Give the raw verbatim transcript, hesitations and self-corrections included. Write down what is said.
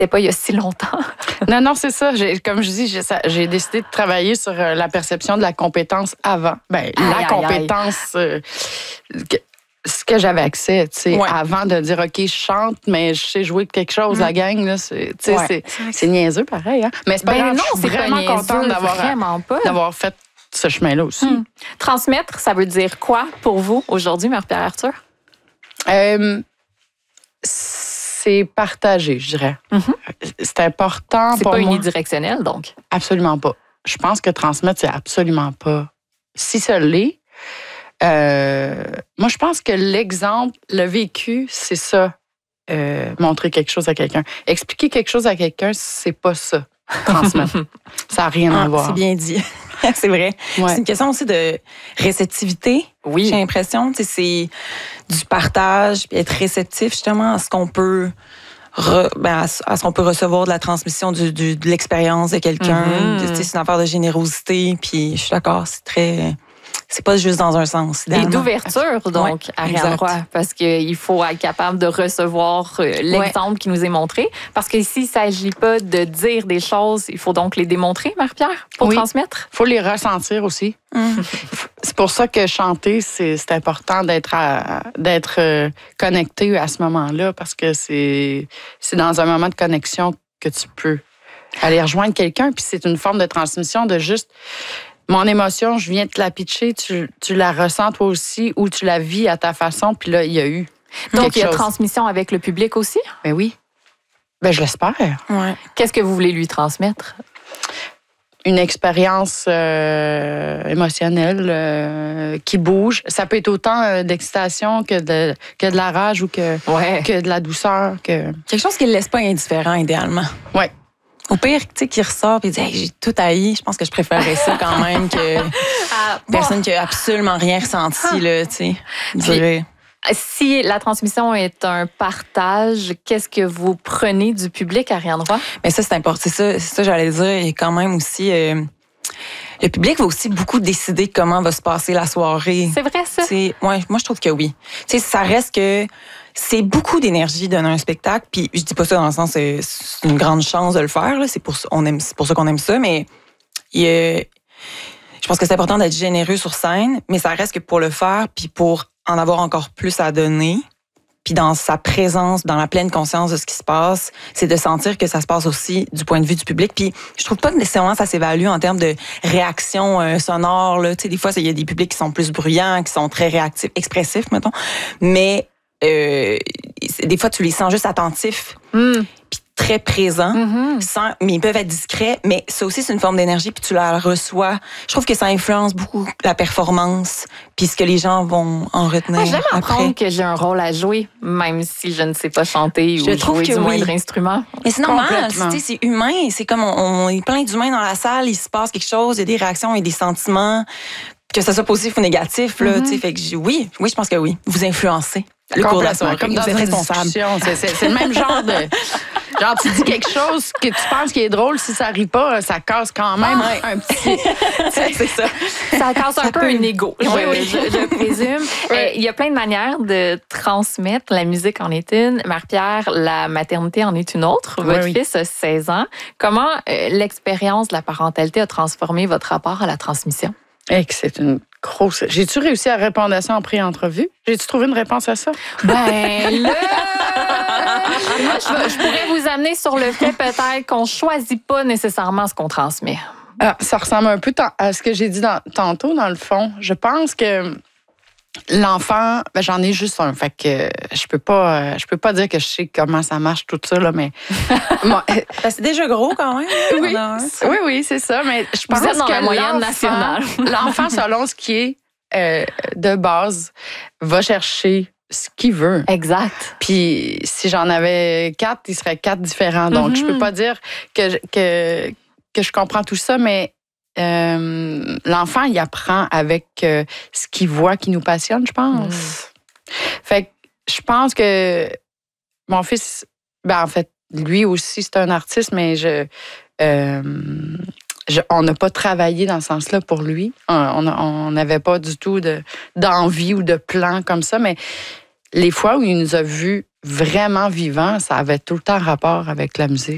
C'était pas il y a si longtemps. Non, non, c'est ça. J'ai, comme je dis, j'ai, ça, j'ai décidé de travailler sur euh, la perception de la compétence avant. Ben, Aïe, la aïe, compétence, euh, que, ce que j'avais accès, tu sais, Ouais. avant de dire, OK, je chante, mais je sais jouer de quelque chose, Mm. la gang, là, c'est, tu sais, Ouais. c'est, c'est niaiseux, pareil, hein? Mais c'est pas Ben grave, non, je suis c'est pas vraiment niaiseux, contente d'avoir, vraiment pas. d'avoir fait ce chemin-là aussi. Hmm. Transmettre, ça veut dire quoi pour vous aujourd'hui, Marie-Pierre Arthur? Euh, c'est partagé, je dirais. Mm-hmm. C'est important C'est pour pas moi. unidirectionnel, donc. Absolument pas. Je pense que transmettre, c'est absolument pas. Si ça l'est, euh, moi, je pense que l'exemple, le vécu, c'est ça. Euh, montrer quelque chose à quelqu'un. Expliquer quelque chose à quelqu'un, c'est pas ça. Transmettre. Ça n'a rien à Ah, voir. c'est bien dit. C'est vrai. Ouais. C'est une question aussi de réceptivité. Oui. J'ai l'impression, tu sais, c'est du partage, puis être réceptif justement à ce qu'on peut, re- ben, à ce à ce qu'on peut recevoir de la transmission du, du- de l'expérience de quelqu'un. Mhm. Tu sais, c'est une affaire de générosité, puis je suis d'accord, c'est très, c'est pas juste dans un sens. Et idéalement. d'ouverture, donc, Ouais, Ariane exact. Roy, parce qu'il faut être capable de recevoir euh, l'exemple qui nous est montré. Parce qu'ici, il ne s'agit pas de dire des choses, il faut donc les démontrer, Marie-Pierre, pour Oui. transmettre. Il faut les ressentir aussi. Hum. C'est pour ça que chanter, c'est, c'est important d'être, à- d'être euh, connecté à ce moment-là, parce que c'est, c'est dans un moment de connexion que tu peux aller rejoindre quelqu'un, puis c'est une forme de transmission de juste mon émotion, je viens de te la pitcher, tu, tu la ressens toi aussi, ou tu la vis à ta façon, puis là, il y a eu Donc, quelque il y a chose. transmission avec le public aussi. Ben oui. Ben je l'espère. Ouais. Qu'est-ce que vous voulez lui transmettre? Une expérience euh, émotionnelle euh, qui bouge. Ça peut être autant euh, d'excitation que de, que de la rage ou que, Ouais. que de la douceur. Que... Quelque chose qui ne le laisse pas indifférent, idéalement. Ouais. Au pire, tu sais, qui ressort et dit hey, j'ai tout haï, je pense que je préférerais ça quand même que Ah, bon. personne qui a absolument rien ressenti, là, tu sais. dirait. Si la transmission est un partage, qu'est-ce que vous prenez du public, Ariane Roy? Mais ça, c'est important. C'est ça, c'est ça j'allais dire. Et quand même aussi, euh, le public va aussi beaucoup décider comment va se passer la soirée. C'est vrai, ça? C'est, ouais, moi, je trouve que oui. Tu sais, ça reste que c'est beaucoup d'énergie donner un spectacle. Puis je dis pas ça dans le sens, c'est, c'est une grande chance de le faire. Là. C'est pour ça, on aime, c'est pour ça qu'on aime ça. Mais il y a, je pense que c'est important d'être généreux sur scène, mais ça reste que pour le faire, puis pour en avoir encore plus à donner, puis dans sa présence, dans la pleine conscience de ce qui se passe, c'est de sentir que ça se passe aussi du point de vue du public. Puis je trouve pas que nécessairement ça s'évalue en termes de réaction euh, sonore. Là. Tu sais, des fois, il y a des publics qui sont plus bruyants, qui sont très réactifs, expressifs, mettons. Mais euh, des fois, tu les sens juste attentifs, Mm. puis très présents. Mhm. Sans, mais ils peuvent être discrets, mais ça aussi, c'est une forme d'énergie, puis tu la reçois. Je trouve que ça influence beaucoup la performance, puis ce que les gens vont en retenir Ah, j'aime après. apprendre que j'ai un rôle à jouer, même si je ne sais pas chanter Je ou trouve jouer que du oui. moindre instrument. Mais c'est normal, Complètement. c'est, c'est humain, c'est comme on, on est plein d'humains dans la salle, il se passe quelque chose, il y a des réactions et des sentiments, que ça soit positif ou négatif, là, Mhm. tu sais, fait que j'ai- oui, oui, je pense que oui, vous influencez le cours de la Complètement, soirée, comme dans vous êtes une responsable. discussion. C'est, c'est, c'est le même genre de... Genre, tu dis quelque chose que tu penses qui est drôle, si ça rit pas, ça casse quand même Ah, un petit... c'est ça. Ça casse un peu peut- un ego, je, Oui, oui. je- je présume. Oui. Euh, Il y a plein de manières de transmettre. La musique en est une. Marie-Pierre, la maternité en est une autre. Oui, Votre oui. fils a seize ans. Comment euh, l'expérience de la parentalité a transformé votre rapport à la transmission? Hey, que c'est une grosse... J'ai-tu réussi à répondre à ça en pré-entrevue? J'ai-tu trouvé une réponse à ça? Ben là! Moi, je, je pourrais vous amener sur le fait peut-être qu'on choisit pas nécessairement ce qu'on transmet. Ah, ça ressemble un peu ta- à ce que j'ai dit dans- tantôt, dans le fond. Je pense que l'enfant, ben, j'en ai juste un. Fait que je peux pas, euh, je peux pas dire que je sais comment ça marche tout ça, là, mais. Moi, euh, Ben, c'est déjà gros quand même. oui, On a un. oui, oui, c'est ça. Mais je pense Vous êtes dans que la moyenne l'enfant- nationale. l'enfant, selon ce qui est euh, de base, va chercher ce qu'il veut. Exact. Puis si j'en avais quatre, il serait quatre différents. Donc, je peux Mhm. pas dire que, je- que, que je comprends tout ça, mais euh, l'enfant, il apprend avec euh, ce qu'il voit qui nous passionne, je pense. Fait que je pense que mon fils, ben en fait, lui aussi, c'est un artiste, mais je, euh, je- on n'a pas travaillé dans ce sens-là pour lui. On n'avait pas du tout de, d'envie ou de plan comme ça, mais les fois où il nous a vus vraiment vivants, ça avait tout le temps rapport avec la musique.